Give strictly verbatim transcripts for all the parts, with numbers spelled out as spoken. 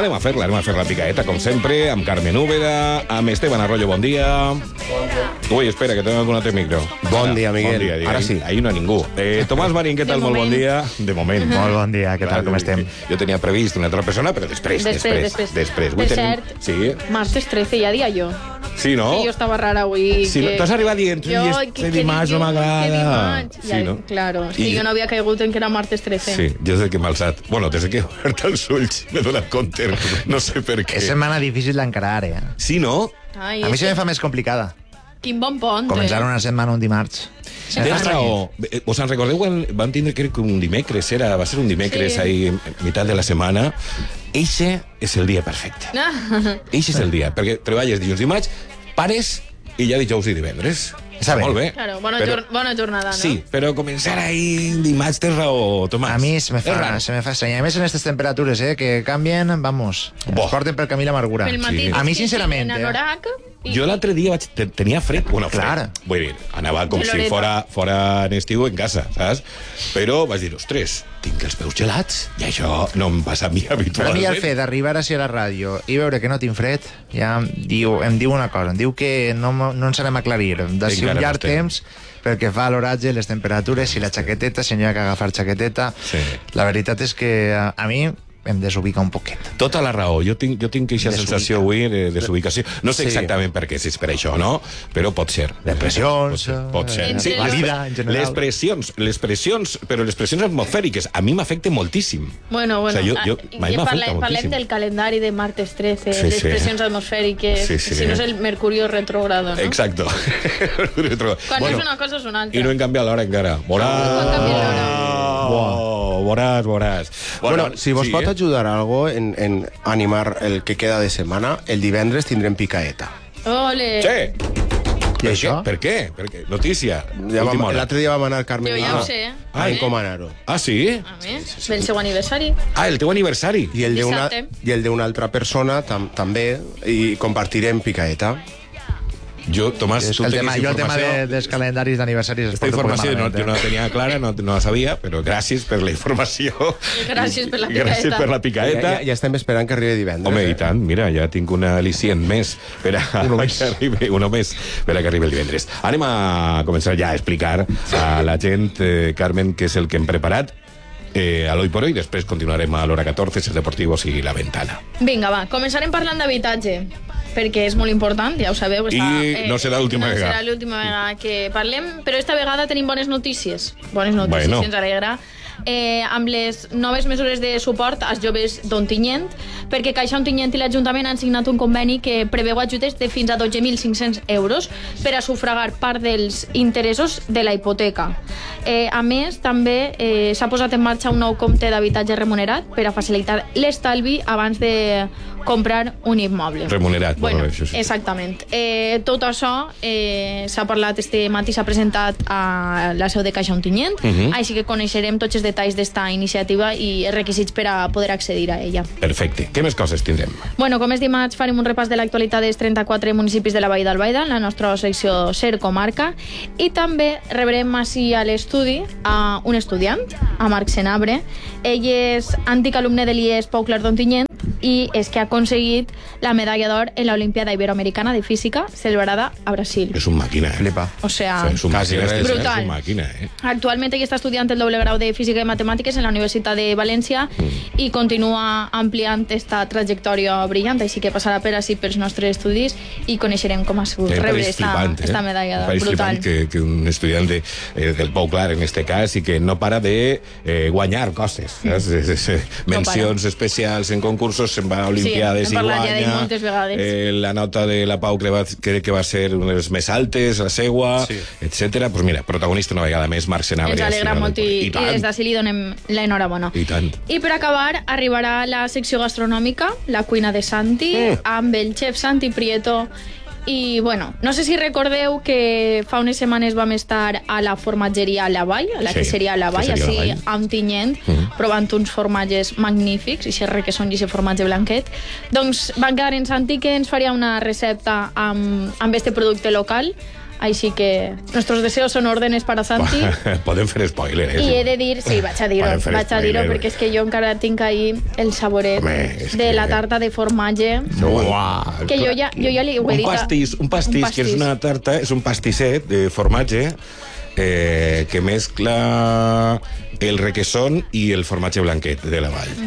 Anem a fer-la, anem a fer la picaeta, com sempre, amb Carmen Úbeda, amb Esteban Arroyo, bon dia. Ui, espera, que tengo algun altre micro. Bon dia, Miguel. Bon dia, dia. Ara ahí, sí. Ahí no hi ha ningú. Eh, Tomàs Marín, què tal? Molt bon dia. De moment. Molt bon dia, què tal, com estem? Jo tenia previst una altra persona, però després, després. Després, després. Per tenim... cert, sí. martes trece, ja dia jo. Sí, no? Que jo estava rara avui. Sí, que... tu has arribat dient, jo, este dimarts no m'agrada. Sí, sí, no? Claro, és que I... jo no havia caigut en que era martes trece. Sí, jo des que m'he alçat. Bueno, des que he obert els ulls m'he donat compte, no sé per què. És setmana difícil d'encarar, eh? Sí, no? Ai, A mi és se que... me fa més complicada. Quin bon pont, Començar eh? una setmana un dimarts. Tens raó. Us en recordeu quan vam tindre, crec que un dimecres, era, va ser un dimecres Sí. ahí, a mitad de la setmana. Eixe és el dia perfecte. Eixe és el dia, perquè treballes dilluns, dimarts, pares i ja dijous i divendres. Està bé. Molt bé. Claro, bona, Però- jor bona jornada, no? Sí, però començar ahí dimarts, tens raó, Tomàs. A mi se me És fa, raro. se me fa estrany. A més, en aquestes temperatures, eh, que canvien, vamos, Bo. ens porten pel camí l'amargura. Pel matí, Sí. A mi, sí, sí, sincerament, en eh? anorac, i... Jo l'altre dia vaig, te- tenia fred, bueno, fred, Clar. vull dir, anava com si Loreta. fora, fora en estiu en casa, saps? Però vaig dir, ostres, tinc els peus gelats, i això no em passa a mi Però a habitualment. mi el fet d'arribar així a la ràdio i veure que no tinc fred, ja em diu, em diu una cosa, em diu que no, mo- no ens anem a aclarir. D'ací Encara un no llarg estem. temps, pel que fa a l'oratge, les temperatures i la jaqueteta, si no hi ha que agafar jaqueteta, Sí. la veritat és que a, a mi em desubica un poquet. Tota la raó. Jo tinc, jo tinc aquesta Desubica. sensació avui de desubicació. No sé Sí. exactament per què, si és per això o no, però pot ser. Depressions, Pot ser. Pot ser. Entre Sí, la les- vida, en general. Les pressions, les pressions, però les pressions atmosfèriques a mi m'afecten moltíssim. Bueno, bueno, O sigui, jo- jo- ah, mai ja m'afecta parlem, parlem moltíssim. del calendari de martes trece, Sí, les sí. pressions atmosfèriques, Sí, sí. si no és el Mercurio retrogrado, no? Exacto. Quan no és una cosa és una altra. I no hem canviat l'hora encara. Veuràs. No hem canviat l'hora. Oh, veuràs, veuràs. Bueno, si vos sí, pot eh? ajudar algo en, en animar el que queda de setmana, el divendres tindrem picaeta. Ole! Sí. I Per això? què? Per què? Per què? Notícia. Ja vam- Última hora. L'altre dia vam anar, Carmen, Jo ja a, ho sé, eh? a Ah, encomanar-ho. Ah, sí? A més, del seu aniversari. Ah, el teu aniversari. I el d'una Dissabte. i el d'una altra persona tam, també, i compartirem picaeta. Jo, Tomàs, És tu que el tenies tema, jo el tema informació... de, dels calendaris d'aniversaris... Esta informació no, jo no la tenia clara, no, no la sabia, però gràcies per la informació. Gràcies per la Gràcies picaeta. per la Ja, picaeta. ja, ja estem esperant que arribi divendres. Home, eh? i tant, mira, ja tinc una al·licient més per a Uno més. que arribi, uno més per a que arribi el divendres. Anem a començar ja a explicar a la gent, eh, Carmen, què és el que hem preparat eh, a l'Hoy por Hoy, després continuarem a l'hora catorze, els deportivos i la ventana. Vinga, va, començarem parlant d'habitatge, perquè és molt important, ja ho sabeu. Està, I no serà l'última no vegada. serà l'última vegada que parlem, però esta vegada tenim bones notícies. Bones notícies, Bueno. ens alegra. Eh, amb les noves mesures de suport als joves d'Ontinyent, perquè Caixa Ontinyent i l'Ajuntament han signat un conveni que preveu ajudes de fins a dotze mil cinc-cents euros per a sufragar part dels interessos de la hipoteca. Eh, a més, també eh, s'ha posat en marxa un nou compte d'habitatge remunerat per a facilitar l'estalvi abans de comprar un immoble. Remunerat, bueno, bueno, això sí. Exactament. Eh, tot això eh, s'ha parlat este matí, s'ha presentat a la seu de Caixa Ontinyent, uh Mhm. -huh. així que coneixerem tots els detalls d'esta iniciativa i els requisits per a poder accedir a ella. Perfecte. Què més coses tindrem? Bueno, com és dimarts, farem un repàs de l'actualitat dels trenta-quatre municipis de la Vall d'Albaida, en la nostra secció Ser Comarca, i també rebrem així a l'estudi a un estudiant, a Marc Senabre. Ell és antic alumne de l'I E S Pau Clar d'Ontinyent i és que ha aconseguit la medalla d'or en l'Olimpiada Iberoamericana de Física celebrada a Brasil. És un màquina, eh? Flipa. O sea, És un Quasi màquina, res, és brutal. un màquina, eh? actualment ell està estudiant el doble grau de Física i Matemàtiques en la Universitat de València Mm. i continua ampliant esta trajectòria brillant, així que passarà per així pels nostres estudis i coneixerem com ha sigut Em rebre pareix esta, flipant, eh? esta medalla Em d'or. pareix Brutal. flipant que, que un estudiant de, eh, del Pau Clar, en este cas, i que no para de eh, guanyar coses. Saps? Es, es, eh, mencions especials en concursos, se'n va a Olimpiades Sí, i hem parlat ja guanya. d'ell moltes vegades. Eh, la nota de la Pau crec, va- crec que va ser una de les més altes, la seua, Sí. etcètera. Pues mira, protagonista una vegada més, Marc Senabre. Ens alegra així, molt i, I i tant. des d'ací li donem l'enhorabona. I tant. I per acabar, arribarà la secció gastronòmica, la cuina de Santi, Mm. amb el xef Santi Prieto. I, bueno, no sé si recordeu que fa unes setmanes vam estar a la formatgeria La Vall, a la Sí, que seria La Vall, que seria així La Vall. a Ontinyent, Mm. provant uns formatges magnífics, i xerre que són i ese formatge blanquet. Doncs van quedar en Santi que ens faria una recepta amb, amb este producte local, Així que nuestros deseos son órdenes para Santi. Podem fer spoiler, eh? I he de dir, sí, vaig a dir-ho, Podem fer vaig a dir-ho, spoiler. perquè és que jo encara tinc ahí el saboret Home, és de que- la tarta de formatge. Uau. Que jo ja, jo ja li ho he un dit. a- pastís, un pastís, un que és una tarta, és un pastisset de formatge eh, que mescla el requesón i el formatge blanquet de la vall.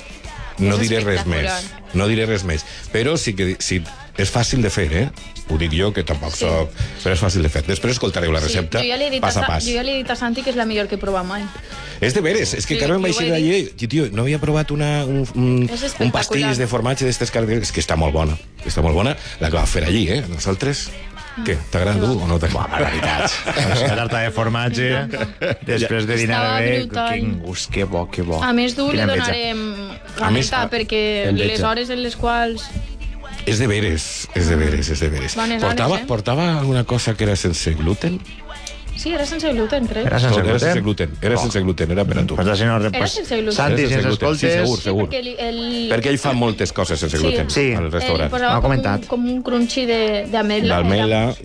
No És diré res més. espectacular. No diré res més. Però sí que sí, és fàcil de fer, eh? Ho dic jo, que tampoc Sí. soc... Però és fàcil de fer. Després escoltareu la recepta Sí, jo ja li he dit pas a Sa- pas. Jo ja li he dit a Santi que és la millor que he provat mai. És de veres, és que Sí, Carmen va jo ho eixir he d'allí i, tio, no havia provat una, un, un, És un espectacular. pastís de formatge d'estes característiques, que està molt bona, està molt bona, la que va fer allí, eh? Nosaltres, què, t'agrada tu o no t'agrada? Barbaritats. La tarta de formatge, després de dinar Estava bé, brutal. quin gust, que bo, que bo. A més d'u li Quina enveja. donarem A més, ganeta, a- perquè enveja. les hores en les quals... És de veres, és de veres, és de veres. Bones Portava, hores, eh? portava alguna cosa que era sense gluten? Sí, era sense gluten, crec. Era sense Era gluten? sense gluten, era Oh. sense gluten, era per a tu. Pues així no, Era pues, sense gluten. Santi, Era si ens sense gluten, sí, escoltes... segur. Sí, perquè el, el, Perquè ell fa moltes coses sense Sí. gluten Sí. al ell restaurant. M'ho posava ha com un, comentat. com un crunchy de- d'amela. D'almela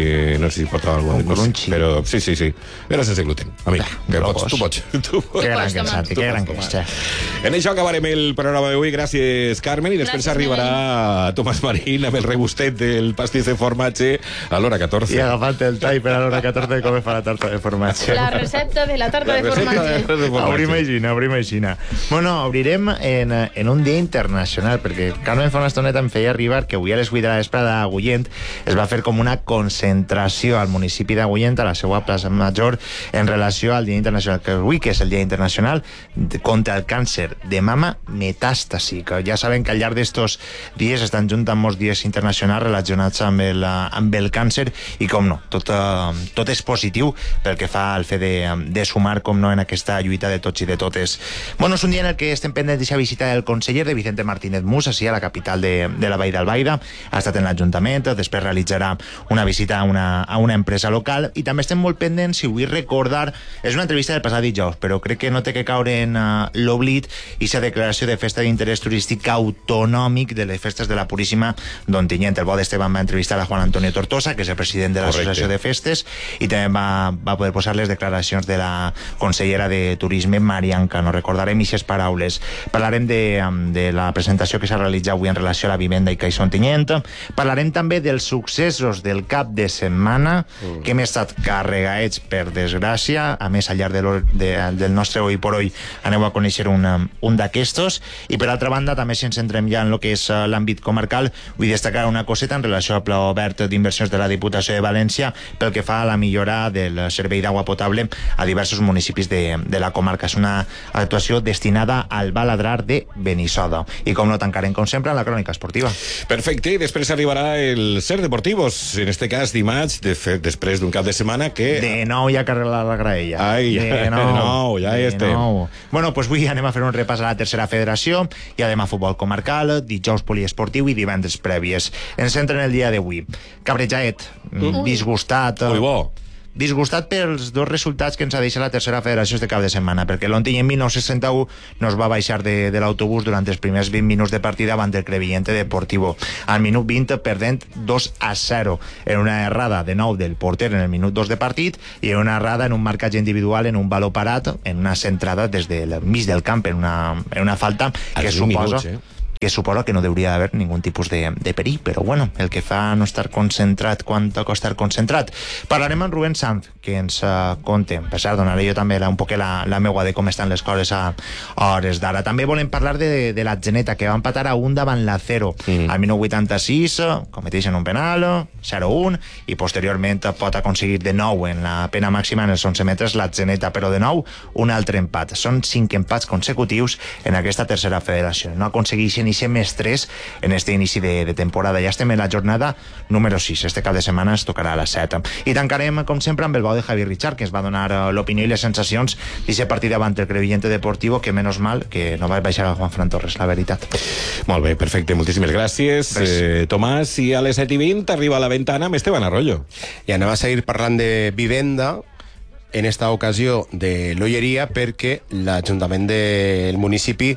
i no sé si portava alguna Un no sé, crunchy. però sí, sí, sí. Era sense gluten. Amic, que locos. pots, tu pots. Tu pots. Que gran pots que és tomar. Santi, que gran que és, xef. En això acabarem el programa d'avui. Gràcies, Carmen. I després Gràcies, arribarà Tomàs Marín amb el regustet del pastís de formatge a l'hora catorze. I agafant el tall per a l'hora catorze com es fa la tarta de formatge. La recepta de la tarta La de recepta formatge. de formatge. Obrim aixina, obrim aixina. Bueno, obrirem en, en un dia internacional, perquè Carmen fa una estoneta em feia arribar que avui a les vuit de la vesprada a Agullent es va fer com una concentració al municipi d'Agullent, a la seva plaça major, en relació al Dia Internacional que avui, que és el Dia Internacional de- contra el càncer de mama metàstasi, que ja saben que al llarg d'estos dies estan juntant molts dies internacionals relacionats amb el, eh, amb el càncer i com no, tot, eh, tot és positiu pel que fa al fet de, de sumar, com no, en aquesta lluita de tots i de totes. Bueno, és un dia en el que estem pendents d'aquesta visita del conseller de Vicente Martínez Mus, així a la capital de, de la Vall d'Albaida. Ha estat en l'Ajuntament, després realitzarà una visita a una, a una empresa local i també estem molt pendents, si vull recordar, és una entrevista del passat dijous, però crec que no té que caure en uh, l'oblit i sa declaració de festa d'interès turístic autonòmic de les festes de la Puríssima d'Ontinyent. El bo d'Esteban va entrevistar a Juan Antonio Tortosa, que és el president de l'Associació de Festes, i també va, va poder posar les declaracions de la consellera de Turisme, Marian Cano. Recordarem aquestes paraules. Parlarem de, de la presentació que s'ha realitzat avui en relació a la vivenda i Caixa Ontinyent. Parlarem també dels successos del cap de setmana, mm. que hem estat carregaets, per desgràcia. A més, al llarg de, de, del nostre Hoy por Hoy aneu a conèixer un, un d'aquestos. I per altra banda, també si ens centrem ja en el que és l'àmbit comarcal, vull destacar una coseta en relació al Pla Obert d'inversions de la Diputació de València pel que fa a la millora del servei d'aigua potable a diversos municipis de, de la comarca. És una actuació destinada al baladrar de Benissoda. I com no, tancarem, com sempre, en la crònica esportiva. Perfecte, i després arribarà el Ser Deportivos, en este cas dimarts, de fet, després d'un cap de setmana que... De nou ja carrega la graella. Ai, de nou, de nou, ja hi de estem. nou. Bueno, doncs avui anem a fer un repàs a la tercera federació, i demà futbol comarcal, dijous poliesportiu i divendres prèvies. Ens centra en el dia d'avui. Cabrejaet, mm. disgustat... Ui, bo. Disgustat pels dos resultats que ens ha deixat la tercera federació este cap de setmana, perquè l'Ontinyent en dinou seixanta u no es va baixar de, de l'autobús durant els primers vint minuts de partida davant del Crevillente Deportivo. Al minut vint perdent dos a zero. En una errada de nou del porter en el minut dos de partit i en una errada en un marcatge individual en un baló parat, en una centrada des del mig del camp, en una, en una falta que Als suposa... minuts, eh? que suposa que no hauria d'haver ningun tipus de, de perill, però bueno, el que fa no estar concentrat quan toca estar concentrat. Parlarem amb Rubén Sanz, que ens uh, conte, per cert, donaré jo també la, un poc la, la meua de com estan les coses a, a hores d'ara. També volem parlar de, de la Geneta, que va empatar a un davant la zero. Mm. Al minut vuitanta-sis cometeixen un penal, zero a un, i posteriorment pot aconseguir de nou en la pena màxima en els onze metres la Geneta, però de nou un altre empat. Són cinc empats consecutius en aquesta tercera federació. No aconsegueixen i ser més tres en este inici de, de temporada. Ja estem en la jornada número sis. Este cap de setmana es tocarà a les set. I tancarem, com sempre, amb el bau de Javi Richard, que es va donar l'opinió i les sensacions d'aquest partit davant el Crevillente Deportivo, que menys mal que no va baixar a Juan Fran Torres, la veritat. Molt bé, perfecte, moltíssimes gràcies, eh, Tomàs. I a les set i vint arriba a la ventana amb Esteban Arroyo. I anem a seguir parlant de vivenda, en esta ocasió de l'Olleria, perquè l'Ajuntament del municipi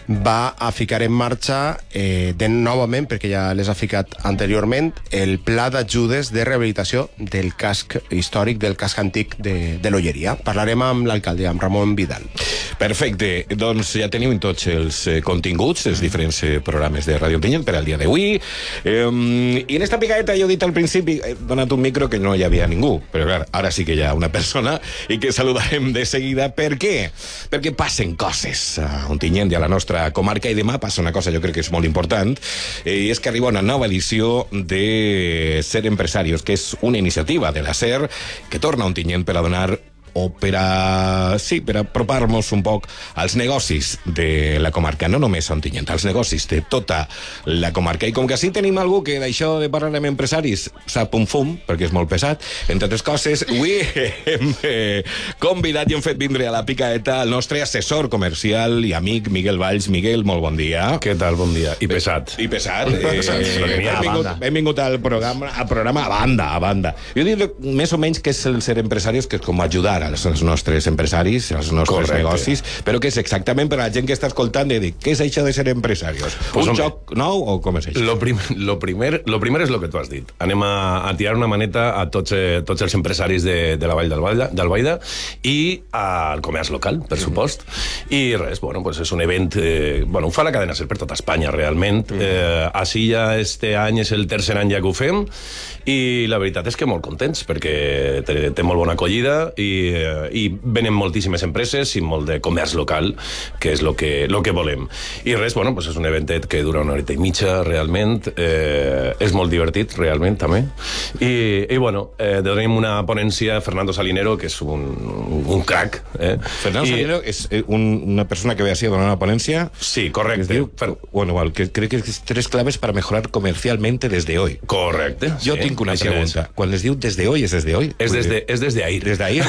va a ficar en marxa eh, de novament, perquè ja les ha ficat anteriorment, el pla d'ajudes de rehabilitació del casc històric, del casc antic de, de l'Olleria. Parlarem amb l'alcalde, amb Ramon Vidal. Perfecte, doncs ja teniu en tots els eh, continguts dels diferents eh, programes de Ràdio Ontinyent per al dia d'avui. Eh, I en esta picadeta jo he dit al principi, he donat un micro que no hi havia ningú, però clar, ara sí que hi ha una persona i que saludarem de seguida. Per què? Perquè passen coses a Ontinyent i a la nostra comarca, i demà passa una cosa jo crec que és molt important, eh, i és que arriba una nova edició de Ser Empresarios, que és una iniciativa de la SER que torna a Ontinyent per a donar o per a, sí, per apropar-nos un poc als negocis de la comarca, no només a Ontinyent, als negocis de tota la comarca. I com que així tenim algú que d'això de parlar amb empresaris sap un fum, perquè és molt pesat, entre altres coses, avui hem eh, convidat i hem fet vindre a la picaeta el nostre assessor comercial i amic Miguel Valls. Miguel, molt bon dia. Què tal? Bon dia. I pesat. I pesat. Eh, eh, hem, vingut, hem vingut al programa, al programa a banda, a banda. Jo dic més o menys que és el Ser Empresarios, que és com ajudar als nostres empresaris, als nostres Correcte. negocis, però que és exactament per a la gent que està escoltant de dir, què és això de ser empresarios? Pues un home, joc nou o com és això? Lo, prim, lo, primer, lo primer és el que tu has dit. Anem a, a tirar una maneta a tots, eh, tots els empresaris de, de la Vall d'Albaida i al comerç local, per supost. I res, bueno, pues és un event... Eh, bueno, ho fa la cadena SER per tota Espanya, realment. Eh, així ja este any és el tercer any ja que ho fem, i la veritat és que molt contents, perquè té, té molt bona acollida i i venen moltíssimes empreses i molt de comerç local, que és el que, lo que volem. I res, bueno, pues és un eventet que dura una horeta i mitja, realment. Eh, és molt divertit, realment, també. I, i bueno, eh, tenim una ponència, Fernando Salinero, que és un, un crac. Eh? Fernando I, Salinero és un, una persona que ve així a donar una ponència. Sí, correcte. Diu, Fer... bueno, igual, que crec que és tres claves para mejorar comercialmente desde hoy. Correcte. Jo sí, tinc una pregunta. És. Quan les diu desde hoy, és desde hoy? És desde, és desde ahir. Desde ahir?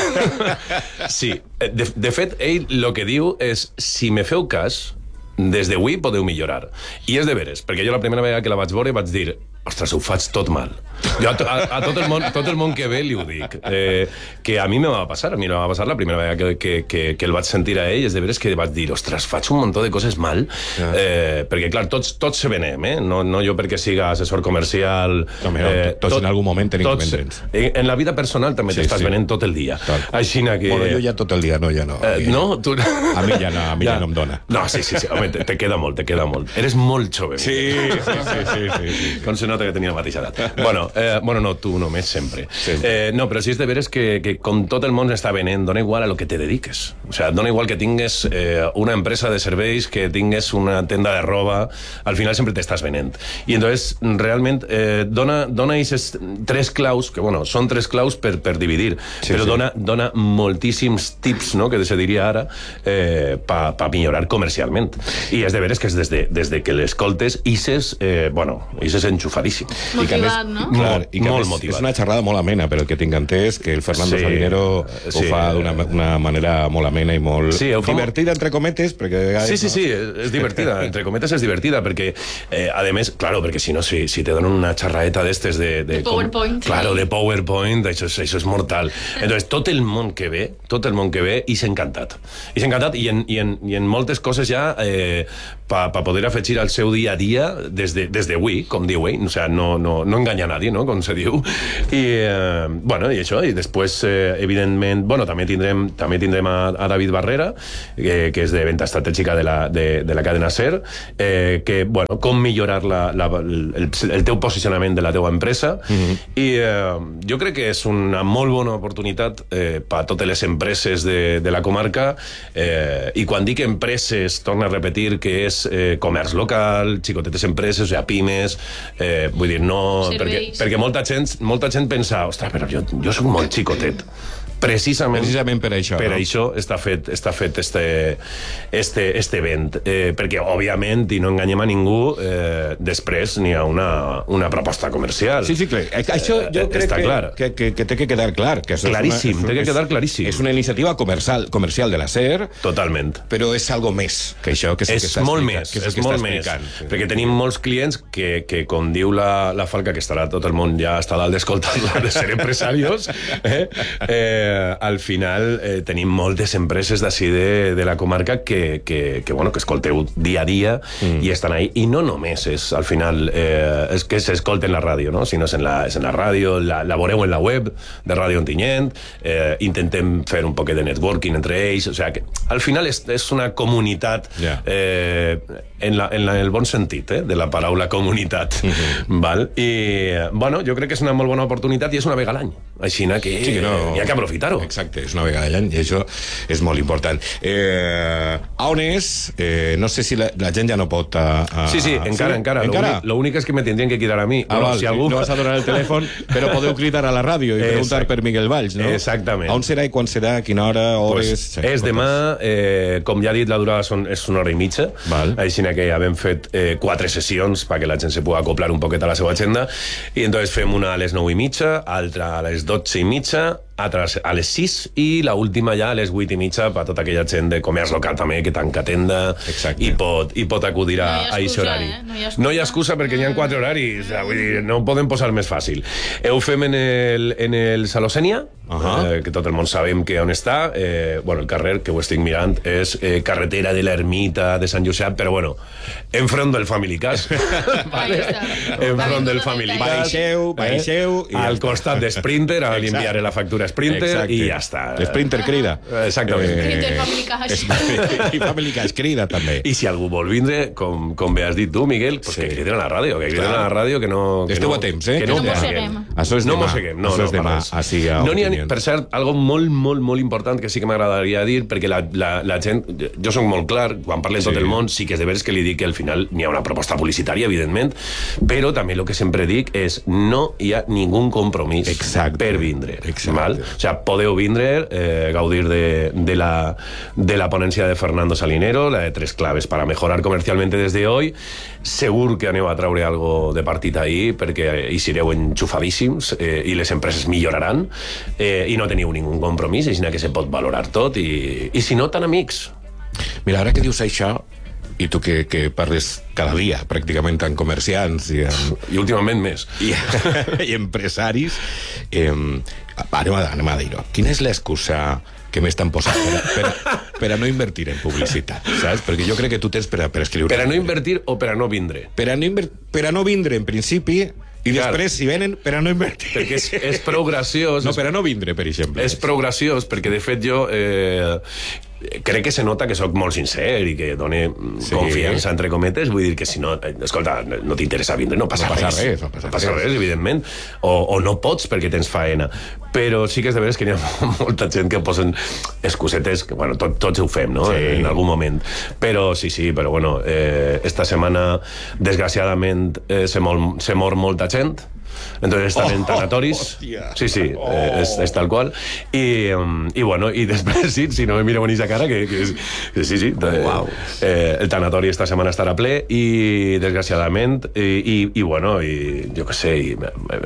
Sí, de, de fet, ell el que diu és, si me feu cas, des d'avui podeu millorar. I és de veres, perquè jo la primera vegada que la vaig veure vaig dir, ostres, ho faig tot mal. Jo a, a, a tot, el món, tot el món que ve li ho dic. Eh, que a mi me va passar, a mi me va passar la primera vegada que, que, que, que el vaig sentir a ell, és de veres que vaig dir, ostres, faig un muntó de coses mal, eh, perquè clar, tots, tots se venem, eh? no, no jo perquè siga assessor comercial... No, no, eh, tots tot, en algun moment tenim tots, que vendre'ns. En la vida personal també sí, t'estàs sí. venent tot el dia. Tal. Així que... Bueno, jo ja tot el dia no, ja no. Eh, no? Tu... A mi ja no, a mi ja, ja no em dona. No, sí, sí, sí. Home, te, te queda molt, te queda molt. Eres molt jove. Sí, sí, sí, sí, sí, sí. Com se nota que tenia la mateixa edat. Bueno, eh, bueno, no, tu només sempre. Sí. Eh, no, però sí és de veres que, que com tot el món està venent, dona igual a lo que te dediques. O sea, dona igual que tingues eh, una empresa de serveis, que tingues una tenda de roba, al final sempre t'estàs venent. I entonces, realment, eh, dona, dona aquestes tres claus, que bueno, són tres claus per, per dividir, sí, però sí. Dona, dona moltíssims tips, no?, que se diria ara, eh, pa, pa millorar comercialment. I és de veres que és des de, des de que l'escoltes, ixes, eh, bueno, ixes enxufadíssim. Motivat, no? Clar, i que molt és, motivat. És una xerrada molt amena, però el que tinc entès que el Fernando sí, Salinero ho sí, fa d'una una manera molt amena i molt sí, divertida, entre cometes, perquè de vegades... Sí, sí, sí, és divertida, entre cometes és divertida, perquè, eh, a més, claro, perquè si no, si, si te donen una xerraeta d'estes de... de PowerPoint. Com, claro, de PowerPoint, això, és, això és mortal. Entonces, tot el món que ve, tot el món que ve, i s'ha encantat. I s'ha encantat, i en, i, en, i en moltes coses ja, eh, pa, pa poder afegir al seu dia a dia, des de, des d'avui, com diu ell, o sea, no, no, no enganya a nadie, no?, com se diu. I, eh, bueno, i això, i després, eh, evidentment, bueno, també tindrem, també tindrem a, a David Barrera, que, que és de venta estratègica de la, de, de la cadena SER, eh, que, bueno, com millorar la, la, el, el teu posicionament de la teua empresa, mm-hmm. i eh, jo crec que és una molt bona oportunitat eh, per a totes les empreses de, de la comarca, eh, i quan dic empreses, torno a repetir que és eh, comerç local, xicotetes empreses, o sigui, pimes, eh, vull dir, no... Perquè, perquè molta gent, molta gent pensa, ostres, però jo, jo soc molt xicotet. Precisament, Precisament per això, per no? això està fet, està fet este, este, este event, eh, perquè òbviament, i no enganyem a ningú, eh, després n'hi ha una, una proposta comercial. Sí, sí, clar. Això jo eh, crec que, que, que, que té que quedar clar. Que claríssim, una, té que és, quedar claríssim. És una iniciativa comercial, comercial de la SER. Totalment. Però és algo més que això. Que és, és que molt més, que és, és molt més. Sí. Perquè tenim molts clients que, que com diu la, la Falca, que estarà tot el món ja està dalt d'escoltar-la de Ser Empresarios, eh? Eh, eh, al final eh, tenim moltes empreses d'ací de, de la comarca que, que, que, bueno, que escolteu dia a dia mm. i estan ahí. I no només és, al final, eh, és que s'escolten la ràdio, no? sinó és en la, és en la ràdio, la, la veureu en la web de Ràdio Ontinyent, eh, intentem fer un poquet de networking entre ells, o sigui que al final és, és una comunitat yeah. eh, en, la, en la, el bon sentit eh, de la paraula comunitat. Mm-hmm. Val? I, bueno, jo crec que és una molt bona oportunitat i és una vegada a l'any. Així que, sí, que no, hi ha que aprofitar-ho. Exacte, és una vegada a l'any i això és molt important. Eh, a on és? Eh, no sé si la, la gent ja no pot... A, a... Sí, sí, encara, sí? encara. encara? Lo únic és que me tindrien que cridar a mi. Ah, bueno, val, si algú... No vas a donar el telèfon, però podeu cridar a la ràdio i preguntar Exacte. per Miguel Valls, no? Exactament. On serà i quan serà, a quina hora, hores... Pues sí, és demà, eh, com ja he dit, la durada són, és una hora i mitja, val. Així que ja hem fet eh, quatre sessions perquè la gent se pugui acoplar un poquet a la seva agenda, i entonces fem una a les nou i mitja, altra a les dotze i mitja, altres a les sis i la última ja a les vuit i mitja per tota aquella gent de comerç local també que tanca tenda i pot, i pot acudir a, no a aquest horari. Eh? No, hi ha excusa, no hi ha excusa perquè n'hi ha quatre horaris, vull dir, no ho podem posar més fàcil. Ho fem en el, en el Saló Sénia, uh -huh. eh, que tot el món sabem que on està, eh, bueno, el carrer que ho estic mirant és eh, carretera de l'Ermita de Sant Josep, però bueno, enfront del Family Cas. Vale? Enfront del Family Cas. Baixeu, baixeu. Eh? Al costat de Sprinter, a l'enviaré la factura Sprinter. Exacte. I ja està. Sprinter crida. Exactament. Eh, Sprinter, Family Cash. I Family Cash crida, també. I si algú vol vindre, com, com bé has dit tu, Miguel, pues sí. que criden a la ràdio, que criden a la ràdio, que no... Que Esteu no, a temps, eh? Que no, no mosseguem. Això és no demà. Mosseguem. No, Això no, és demà, així a no n'hi ha, per cert, algo molt, molt, molt important que sí que m'agradaria dir, perquè la, la, la gent... Jo soc molt clar, quan parlem sí. tot el món, sí que és de veres que li dic que al final n'hi ha una proposta publicitària, evidentment, però també el que sempre dic és no hi ha ningú compromís Exacte. per vindre. Val? O sigui, podeu vindre, eh, gaudir de, de, la, de la ponència de Fernando Salinero, la de tres claves para mejorar comercialmente desde hoy. Segur que aneu a traure algo de partit ahí, perquè hi sereu enxufadíssims eh, i les empreses milloraran eh, i no teniu ningú compromís, així que se pot valorar tot i, i si no, tan amics. Mira, ara que dius això, i tu que, que parles cada dia pràcticament amb comerciants i, amb, I últimament més i, i empresaris, eh, anem a, anem a dir-ho, quina és l'excusa que m'estan posant per a, per, a, per a no invertir en publicitat, saps? Perquè jo crec que tu tens per a, per a escriure. Per a no invertir o per a no vindre? Per a no, inver, per a no vindre, en principi, i clar. Després, si venen, per a no invertir. Perquè és, és prou graciós. No, per a no vindre, per exemple. És prou graciós, perquè de fet jo... Eh, crec que se nota que sóc molt sincer i que done sí. confiança, entre cometes. Vull dir que si no, escolta, no t'interessa vindre, no passa, no passa res. res. No passa, no passa res. res, evidentment. O, o no pots perquè tens faena. Però sí que és de veres que hi ha molta gent que posen excusetes, que bueno, tot, tots ho fem, no? Sí. En algun moment. Però sí, sí, però bueno, eh, esta setmana, desgraciadament, eh, se, mol, se mor molta gent. Entonces estan oh, en tanatoris. Oh, sí, sí, oh. eh, és, és tal qual. I, um, i bueno, i després, sí, si no me mireu en aquesta cara, que, que, que sí, sí. Oh, wow. eh, el tanatori esta setmana estarà ple i, desgraciadament, i, i, i bueno, i, jo què sé, i,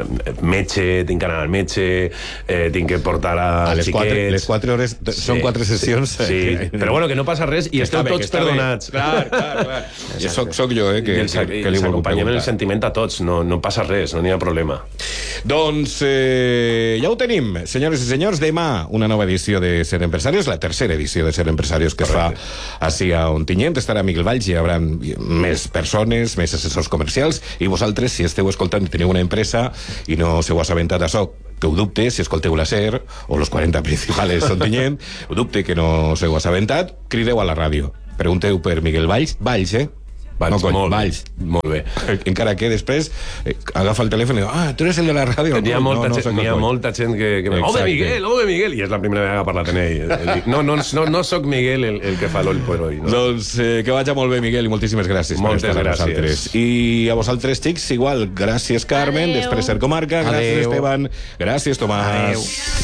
metge, tinc que anar al metge, eh, tinc que portar a, a les xiquets... Quatre, les quatre hores, sí, són quatre sessions. Sí, sí. Que... però bueno, que no passa res i esteu tots perdonats. Clar, clar, clar. I soc, soc jo, eh, que, que, que, que li vull acompanyem el sentiment a tots, no, no passa res, no n'hi ha problema. Doncs eh, ja ho tenim, senyores i senyors. Demà una nova edició de Ser Empresarios, la tercera edició de Ser Empresarios que Correcte. es fa així a Ontinyent. Estarà Miguel Valls i hi haurà més persones, més assessors comercials, i vosaltres, si esteu escoltant i teniu una empresa i no s'heu assabentat d'això, que ho dubte, si escolteu la SER o los quaranta principales Ontinyent, ho dubte que no s'heu assabentat, crideu a la ràdio, pregunteu per Miguel Valls, Valls, eh? Valls, no, molt, Valls. Molt bé. Encara que després eh, agafa el telèfon i diu, ah, tu eres el de la ràdio. N'hi ha, molta, no, no, gent, no, ha molta gent que... que Home, Miguel, home, Miguel! I és la primera vegada que ha parlat amb ell. No, no, no, no soc Miguel el, el que fa l'Oll por Hoy. No? Doncs eh, que vagi molt bé, Miguel, i moltíssimes gràcies. Moltes gràcies. I a vosaltres, xics, igual. Gràcies, Carmen. Adeu. Després Ser Comarca. Gràcies, Adeu. Esteban. Gràcies, Tomàs. Adeu.